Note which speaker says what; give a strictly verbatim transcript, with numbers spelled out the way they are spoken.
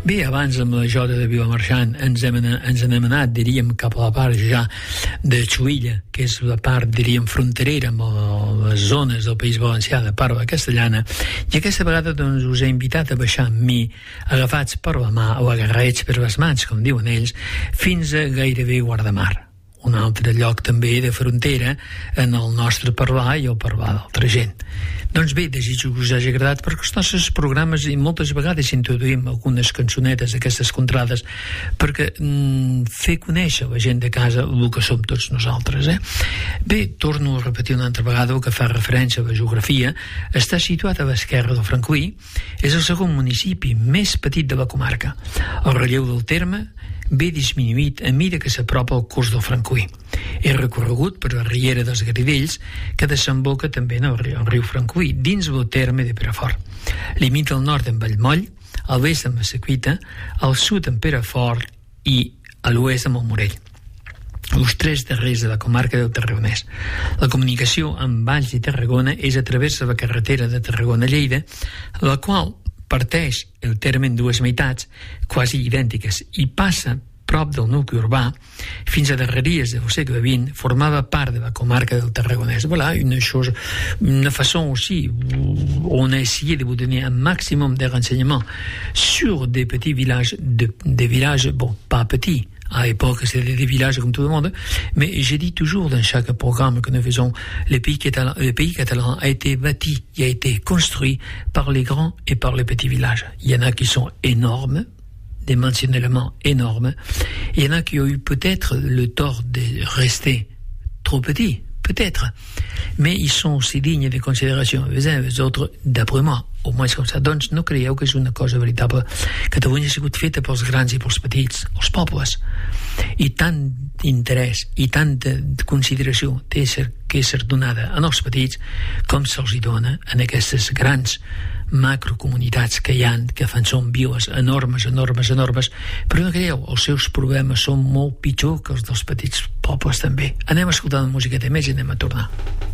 Speaker 1: Bé, abans amb la Jota de Vilamarxant ens hem, ens hem anat, diríem, cap a la part ja de Xulilla, que és la part, diríem, fronterera amb les zones del País Valencià de parla castellana, i aquesta vegada doncs, us he invitat a baixar amb mi, agafats per la mà o agarrets per les mans, com diuen ells, fins a gairebé Guardamar, un altre lloc també de frontera en el nostre parlar i el parlar d'altra gent. Doncs bé, desitjo que us hagi agradat, perquè els nostres programes i moltes vegades introduïm algunes cançonetes d'aquestes contrades perquè mm, fer conèixer la gent de casa el que som tots nosaltres. Eh? Bé, torno a repetir una altra vegada el que fa referència a la geografia. Està situat a l'esquerra del Francolí, és el segon municipi més petit de la comarca. El relleu del terme ve disminuït a mesura que s'apropa al curs del Francolí. És recorregut per la riera dels Garidells, que desemboca també en el riu, el riu Francolí, dins el terme de Perafort. Limita al nord amb Vallmoll, a l'est amb la Secuita, al sud amb Perafort i a l'oest amb el Morell, els tres darrers de la comarca del Tarragonès. La comunicació amb Valls i Tarragona és a través de la carretera de Tarragona-Lleida, la qual parteix el terme en dues meitats quasi idèntiques i passa prop del nucli urbà fins a darreries del segle vint, formava part de la comarca del Tarragonès. Voilà, une chose, une façon aussi où on a essayé de vous donner un maximum de renseignements sur des petits villages, de, des villages, bon, pas petits, à l'époque c'était des villages comme tout le monde, mais j'ai dit toujours dans chaque programme que nous faisons, le pays catalan, le pays catalan a été bâti, il a été construit par les grands et par les petits villages. Il y en a qui sont énormes, dimensionnellement énormes, il y en a qui ont eu peut-être le tort de rester trop petits, peut-être, mais ils sont aussi dignes de considération les uns les autres, d'après moi, o més com ça. Doncs no creieu que és una cosa veritable. Catalunya ha sigut feta pels grans i pels petits, els pobles, i tant interès i tanta consideració té ser, que és ser donada en els petits com se'ls hi dona en aquestes grans macrocomunitats que hi ha, que fan, són viles enormes, enormes, enormes, però no creieu, els seus problemes són molt pitjor que els dels petits pobles també. Anem a escoltar una musiqueta més i anem a tornar.